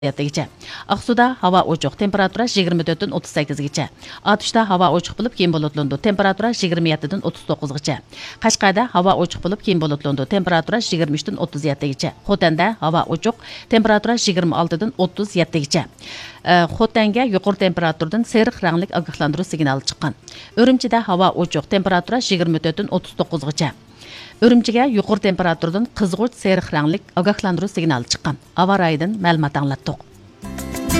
Yattıgıca. Aksuda hava oçuq, temperatura 24'den 38'gicha. Atışda hava oçuq bulup keyin bulutlandı, temperatura 27'den 39'gicha. Qashqarda hava oçuq bulup keyin bulutlandı, temperatura 23'den 37'gicha. Xotanda hava oçuq, temperatura 26'dan 37'gicha. Xotanga yuqori temperaturdan seriq ranglik ogohlantiruv signali chiqqan. Urumchida hava oçuq, temperatura 24'den 39'gicha. Urumchiga yuqori temperaturdan qizg'uch seriq ranglik ogohlantiruv signali chiqqan. Havo rayidan ma'lumot anglatdik.